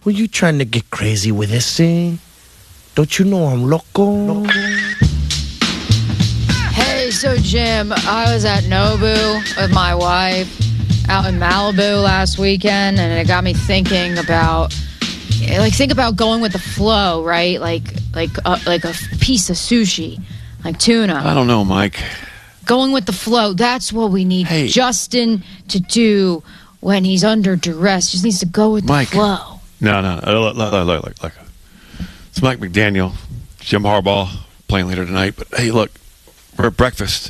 Who you trying to get crazy with this, eh? Don't you know I'm loco? Hey, so Jim, I was at Nobu with my wife out in Malibu last weekend, and it got me thinking about, think about going with the flow, right? Like a piece of sushi, like tuna. I don't know, Mike. Going with the flow. That's what we need Justin to do when he's under duress. Just needs to go with the flow. No. Look. It's Mike McDaniel, Jim Harbaugh playing later tonight. But, hey, look, we're at breakfast.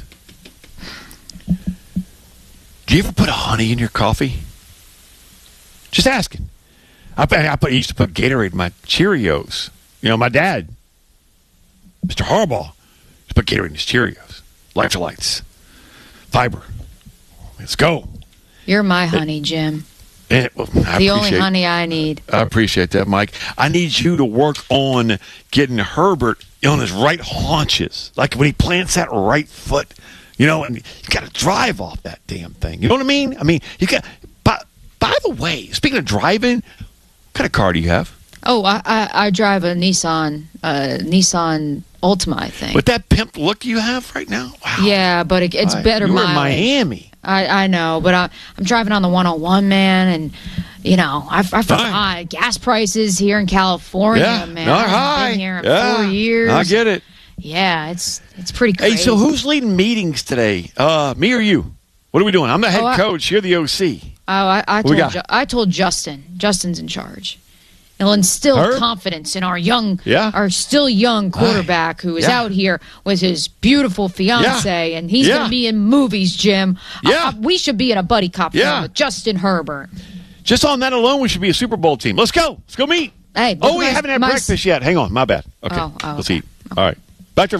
Do you ever put honey in your coffee? Just asking. I used to put Gatorade in my Cheerios. You know, my dad, Mr. Harbaugh, used to put Gatorade in his Cheerios. Electrolytes. Fiber. Let's go. You're my honey, Jim. The only honey I need. I appreciate that, Mike. I need you to work on getting Herbert on his right haunches. Like when he plants that right foot, and you got to drive off that damn thing. You know what I mean? You got. By the way, speaking of driving, what kind of car do you have? Oh, I drive a Nissan Altima, I think. With that pimp look you have right now? Wow. Yeah, but it's better mileage. You're in Miami. I know, but I'm driving on the 101, man, and I forgot gas prices here in California, man. Not high. I've been here in 4 years. I get it. Yeah, it's pretty crazy. Hey, so who's leading meetings today? Me or you? What are we doing? I'm the head coach. You're the OC. I told Justin. Justin's in charge. It'll instill confidence in our still young quarterback who is out here with his beautiful fiance, and he's going to be in movies, Jim. We should be in a buddy cop film with Justin Herbert. Just on that alone, we should be a Super Bowl team. Let's go. Let's go meet. Hey, we haven't had breakfast yet. Hang on. My bad. Okay. Let's eat. All right. Back to